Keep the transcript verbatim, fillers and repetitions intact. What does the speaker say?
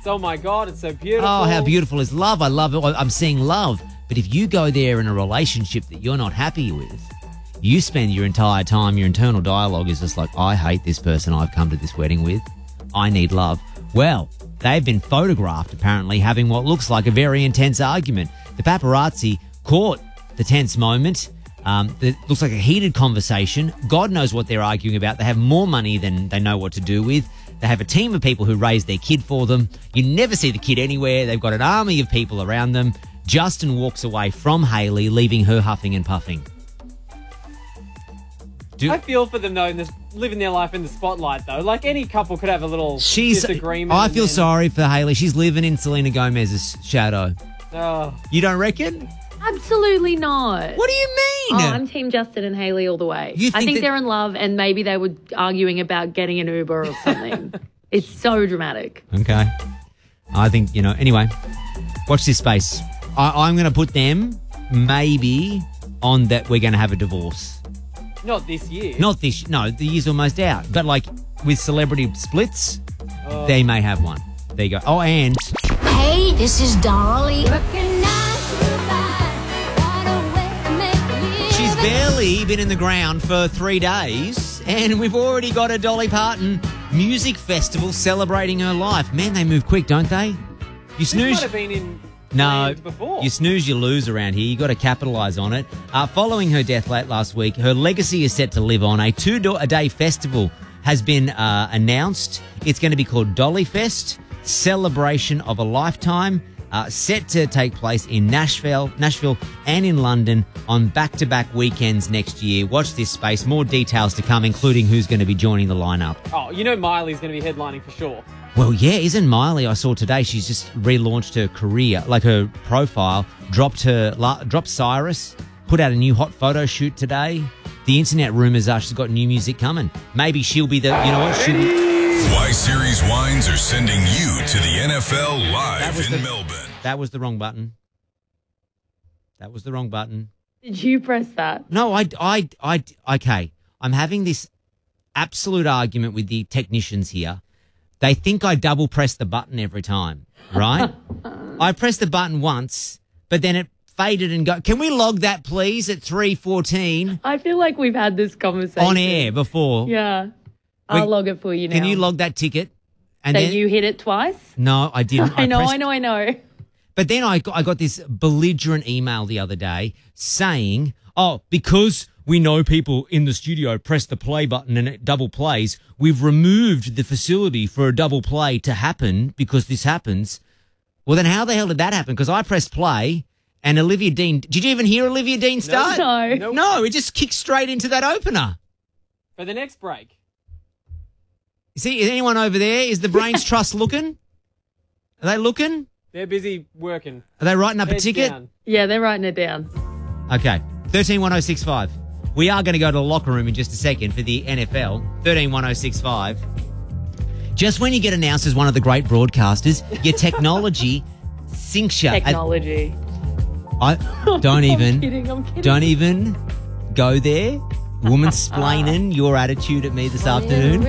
Oh, my God, it's so beautiful. Oh, how beautiful is love. I love it. I'm seeing love. But if you go there in a relationship that you're not happy with, you spend your entire time, your internal dialogue is just like, I hate this person I've come to this wedding with. I need love. Well, they've been photographed apparently having what looks like a very intense argument. The paparazzi caught the tense moment. Um, it looks like a heated conversation. God knows what they're arguing about. They have more money than they know what to do with. They have a team of people who raise their kid for them. You never see the kid anywhere. They've got an army of people around them. Justin walks away from Hayley, leaving her huffing and puffing. Do- I feel for them, though, in this, living their life in the spotlight, though. Like, any couple could have a little She's, disagreement. I feel then... sorry for Hayley. She's living in Selena Gomez's shadow. Oh. You don't reckon? Absolutely not. What do you mean? Oh, I'm Team Justin and Hayley all the way. You I think think that- they're in love and maybe they were arguing about getting an Uber or something. It's so dramatic. Okay. I think, you know, anyway, watch this space. I, I'm going to put them maybe on that we're going to have a divorce. Not this year. Not this, no, the year's almost out. But like with celebrity splits, oh. they may have one. There you go. Oh, and... Hey, this is Dolly. She's barely been in the ground for three days and we've already got a Dolly Parton music festival celebrating her life. Man, they move quick, don't they? You snooze... This might have been in... No, before. You snooze, you lose around here. You got to capitalise on it. Uh, following her death late last week, her legacy is set to live on. A two-a-day festival has been uh, announced. It's going to be called Dolly Fest, Celebration of a Lifetime, uh, set to take place in Nashville, Nashville and in London on back-to-back weekends next year. Watch this space. More details to come, including who's going to be joining the lineup. Oh, you know Miley's going to be headlining for sure. Well, yeah, isn't Miley? I saw today she's just relaunched her career, like her profile, dropped her, dropped Cyrus, put out a new hot photo shoot today. The internet rumours are she's got new music coming. Maybe she'll be the, you know what? She'll be... Y-Series Wines are sending you to the N F L live in the, Melbourne. That was the wrong button. That was the wrong button. Did you press that? No, I, I, I, okay. I'm having this absolute argument with the technicians here. They think I double press the button every time, right? I pressed the button once, but then it faded and go. Can we log that, please, at three fourteen? I feel like we've had this conversation. On air before. Yeah. I'll Wait, log it for you now. Can you log that ticket? And so then, you hit it twice? No, I didn't. I, I know, pressed, I know, I know. But then I got, I got this belligerent email the other day saying, oh, because we know people in the studio press the play button and it double plays, we've removed the facility for a double play to happen because this happens. Well, then how the hell did that happen? Because I pressed play and Olivia Dean... Did you even hear Olivia Dean start? No. Nope. No, it just kicked straight into that opener. For the next break. See, is anyone over there? Is the Brains Trust looking? Are they looking? They're busy working. Are they writing up Heads a ticket? down. Yeah, they're writing it down. Okay, thirteen one oh six five. We are going to go to the locker room in just a second for the N F L, thirteen one oh six five. Just when you get announced as one of the great broadcasters, your technology sinks you. Technology. I don't even, I'm kidding, I'm kidding. don't even go there. Woman splaining your attitude at me this afternoon.